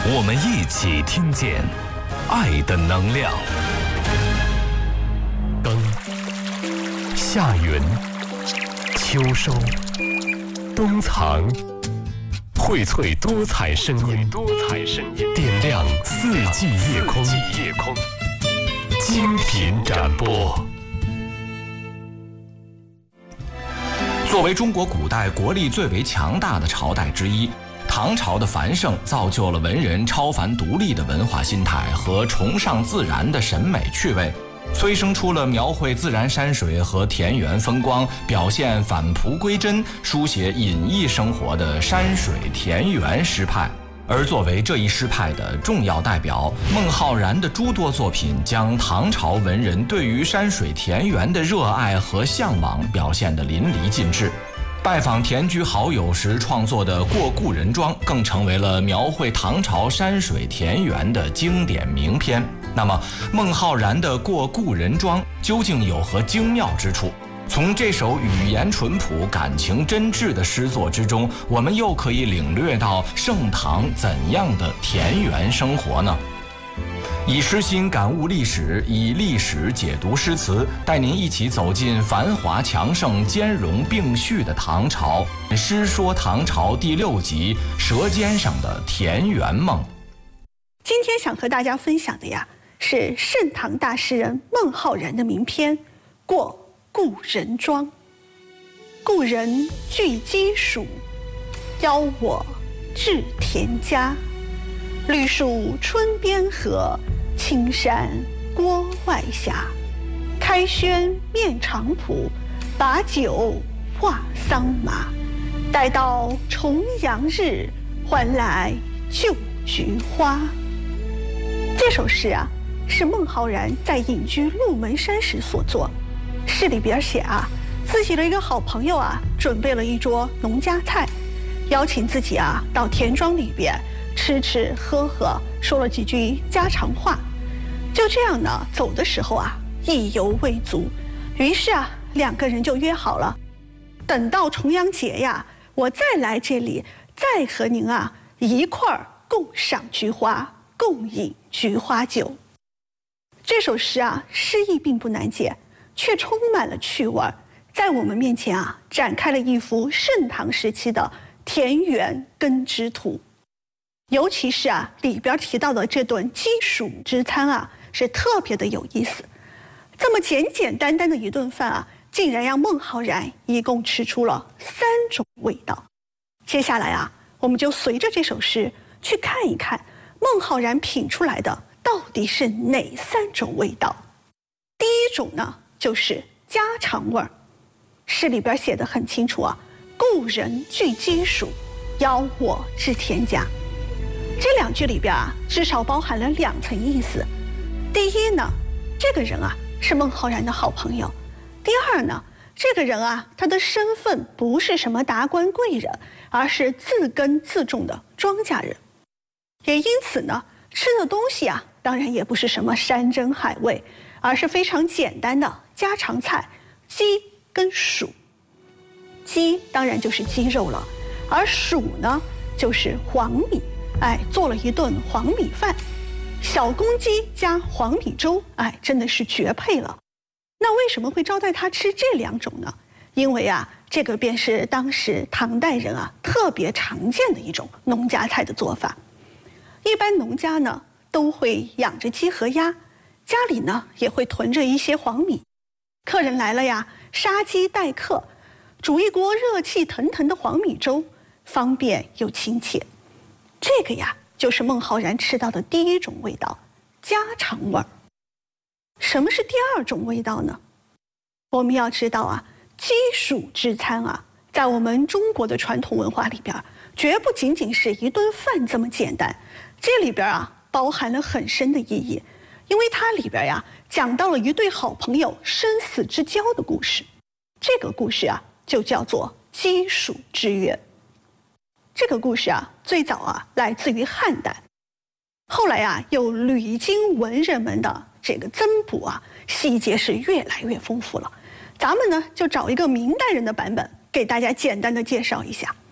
我们一起听见爱的能量。冬、夏云、秋收、冬藏，荟萃多彩声音，点亮四季夜空，精品展播。 作为中国古代国力最为强大的朝代之一，唐朝的繁盛造就了文人超凡独立的文化心态和崇尚自然的审美趣味，催生出了描绘自然山水和田园风光、表现返璞归真、书写隐逸生活的山水田园诗派。而作为这一诗派的重要代表，孟浩然的诸多作品将唐朝文人对于山水田园的热爱和向往表现得淋漓尽致。拜访田居好友时创作的《过故人庄》更成为了描绘唐朝山水田园的经典名篇。那么，孟浩然的《过故人庄》究竟有何精妙之处？从这首语言淳朴、感情真挚的诗作之中，我们又可以领略到盛唐怎样的田园生活呢？以诗心感悟历史，以历史解读诗词，带您一起走进繁华强盛、兼容并蓄的唐朝。诗说唐朝第6集《舌尖上的田园梦》。 今天想和大家分享的呀，是盛唐大诗人孟浩然的名篇《过故人庄》。故人具鸡黍，邀我至田家。绿树村边合，青山郭外斜。开轩面场圃，把酒话桑麻。待到重阳日，还来就菊花。这首诗啊，是孟浩然在隐居鹿门山时所作。诗里边写啊，自己的一个好朋友啊，准备了一桌农家菜，邀请自己啊到田庄里边吃吃喝喝，说了几句家常话。就这样呢，走的时候啊，意犹未足，于是啊，2个人就约好了，等到重阳节呀，我再来这里，再和您啊一块儿共赏菊花，共饮菊花酒。这首诗啊，诗意并不难解，却充满了趣味，在我们面前啊，展开了一幅盛唐时期的田园耕织图。尤其是啊，里边提到的这顿鸡黍之餐啊，是特别的有意思。这么简简单单的一顿饭啊，竟然让孟浩然一共吃出了3种味道。接下来啊，我们就随着这首诗去看一看孟浩然品出来的到底是哪3种味道。第一种呢，就是家常味儿。诗里边写得很清楚啊，故人具鸡黍，邀我至田家。这2句里边啊，至少包含了2层意思。第一呢，这个人啊是孟浩然的好朋友；第二呢，这个人啊，他的身份不是什么达官贵人，而是自耕自种的庄稼人。也因此呢，吃的东西啊，当然也不是什么山珍海味，而是非常简单的家常菜，鸡跟黍。鸡当然就是鸡肉了，而黍呢，就是黄米。做了一顿黄米饭，小公鸡加黄米粥，真的是绝配了。那为什么会招待他吃这2种呢？因为啊，这个便是当时唐代人啊特别常见的一种农家菜的做法。一般农家呢都会养着鸡和鸭，家里呢也会囤着一些黄米。客人来了呀，杀鸡待客，煮一锅热气腾腾的黄米粥，方便又亲切。这个呀，就是孟浩然吃到的第1种味道，家常味儿。什么是第2种味道呢？我们要知道啊，鸡黍之餐啊，在我们中国的传统文化里边，绝不仅仅是一顿饭这么简单，这里边啊包含了很深的意义，因为它里边呀讲到了一对好朋友生死之交的故事。这个故事啊，就叫做鸡黍之约。这个故事啊，最早啊来自于汉代，后来啊又屡经文人们的这个增补啊，细节是越来越丰富了。咱们呢就找一个明代人的版本，给大家简单的介绍一下。